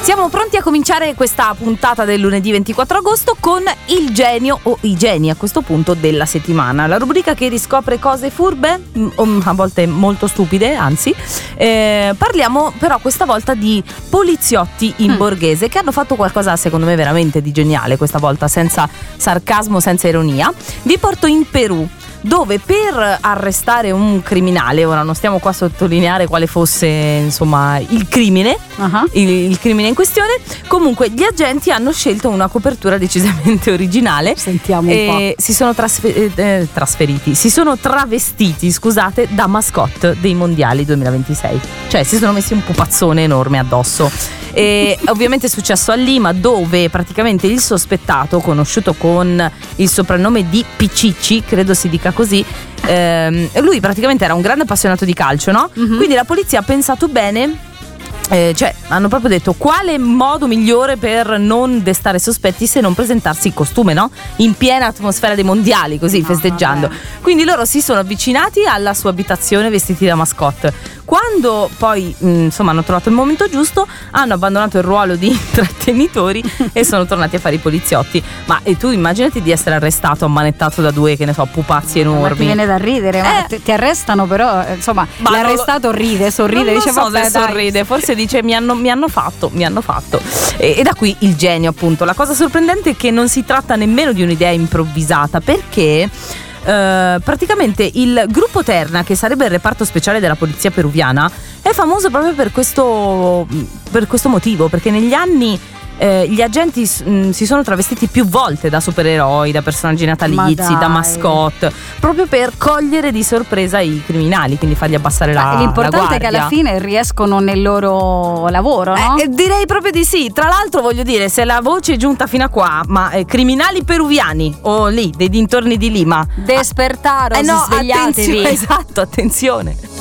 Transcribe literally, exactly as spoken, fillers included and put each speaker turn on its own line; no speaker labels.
Siamo pronti a cominciare questa puntata del lunedì ventiquattro agosto con il genio o i geni a questo punto della settimana, la rubrica che riscopre cose furbe, a volte molto stupide, anzi. Eh, parliamo però questa volta di poliziotti in mm. borghese che hanno fatto qualcosa secondo me veramente di geniale questa volta, senza sarcasmo, senza ironia. Vi porto in Perù, dove per arrestare un criminale, ora non stiamo qua a sottolineare quale fosse insomma il crimine, uh-huh. il, il crimine in questione, comunque gli agenti hanno scelto una copertura decisamente originale.
Sentiamo
e
un po'.
si sono trasfer- eh, trasferiti, si sono travestiti, scusate, da mascotte dei mondiali duemilaventisei, cioè si sono messi un pupazzone enorme addosso. E ovviamente è successo a Lima, dove praticamente il sospettato, conosciuto con il soprannome di Picicci, credo si dica così, ehm, lui praticamente era un grande appassionato di calcio, no? Mm-hmm. Quindi la polizia ha pensato bene. Eh, cioè hanno proprio detto quale modo migliore per non destare sospetti se non presentarsi in costume, no? In piena atmosfera dei mondiali, così, no, festeggiando. Vabbè. Quindi loro si sono avvicinati alla sua abitazione vestiti da mascotte. Quando poi mh, insomma hanno trovato il momento giusto, hanno abbandonato il ruolo di intrattenitori e sono tornati a fare i poliziotti. Ma e tu immaginati di essere arrestato, ammanettato da due, che ne so, pupazzi enormi.
Ma ti viene da ridere, ma
eh.
ti arrestano, però insomma ma l'arrestato lo... ride, sorride,
non
dice
so
vabbè,
se
dai.
sorride, forse dice mi hanno, mi hanno fatto, mi hanno fatto. E, e da qui il genio, appunto. La cosa sorprendente è che non si tratta nemmeno di un'idea improvvisata, perché Uh, praticamente il gruppo Terna, che sarebbe il reparto speciale della polizia peruviana, è famoso proprio per questo, per questo motivo, perché negli anni eh, gli agenti mh, si sono travestiti più volte da supereroi, da personaggi natalizi, da mascotte, proprio per cogliere di sorpresa i criminali, quindi fargli abbassare la,
l'importante
la guardia.
è che alla fine riescono nel loro lavoro, no?
Eh, direi proprio di sì. Tra l'altro voglio dire, se la voce è giunta fino a qua, ma eh, criminali peruviani o lì, dei dintorni di Lima,
despertaros,
eh no,
svegliatevi.
attenzione, esatto, attenzione.